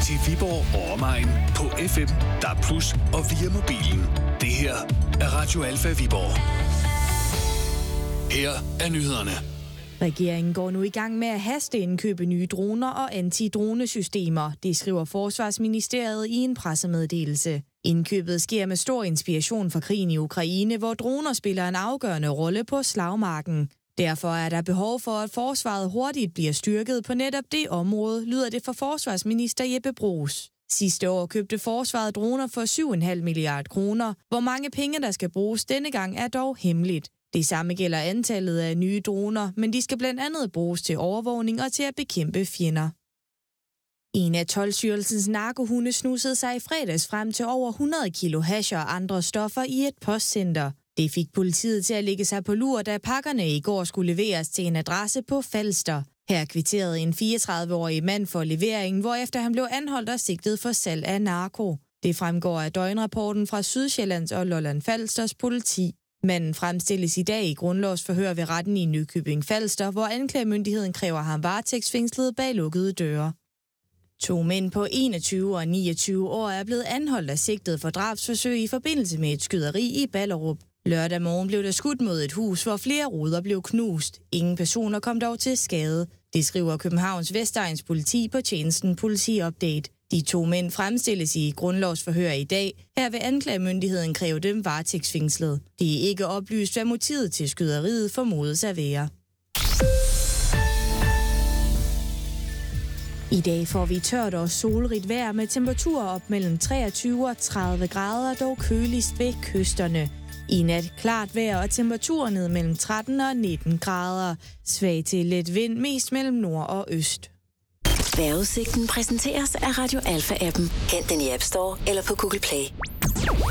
til Viborg og omegn på FM, DAB+ og via mobilen. Det her er Radio Alfa Viborg. Her er nyhederne. Regeringen går nu i gang med at hasteindkøbe nye droner og antidronesystemer. Det skriver Forsvarsministeriet i en pressemeddelelse. Indkøbet sker med stor inspiration fra krigen i Ukraine, hvor droner spiller en afgørende rolle på slagmarken. Derfor er der behov for, at forsvaret hurtigt bliver styrket på netop det område, lyder det fra forsvarsminister Jeppe Bruus. Sidste år købte forsvaret droner for 7,5 milliarder kroner. Hvor mange penge der skal bruges denne gang er dog hemmeligt. Det samme gælder antallet af nye droner, men de skal blandt andet bruges til overvågning og til at bekæmpe fjender. En af Toldstyrelsens narkohunde snusede sig i fredags frem til over 100 kilo hash og andre stoffer i et postcenter. Det fik politiet til at lægge sig på lur, da pakkerne i går skulle leveres til en adresse på Falster. Her kvitterede en 34-årig mand for leveringen, hvorefter han blev anholdt og sigtet for salg af narko. Det fremgår af døgnrapporten fra Sydsjællands og Lolland Falsters politi. Manden fremstilles i dag i grundlovsforhør ved retten i Nykøbing Falster, hvor anklagemyndigheden kræver ham varetægtsfængslet bag lukkede døre. 2 mænd på 21 og 29 år er blevet anholdt og sigtet for drabsforsøg i forbindelse med et skyderi i Ballerup. Lørdag morgen blev der skudt mod et hus, hvor flere ruder blev knust. Ingen personer kom dog til skade. Det skriver Københavns Vestegns politi på tjenesten Politiupdate. De 2 mænd fremstilles i grundlovsforhør i dag. Her vil anklagemyndigheden kræve dem varetægtsfængslet. Det er ikke oplyst, hvad motivet til skyderiet formodes at være. I dag får vi tørt og solrigt vejr med temperaturer op mellem 23 og 30 grader, dog køligst ved kysterne. I nat klart vejr og temperaturer ned mellem 13 og 19 grader. Svag til let vind, mest mellem nord og øst. Vejrudsigten præsenteres af Radio Alfa-appen. Hent den i App Store eller på Google Play.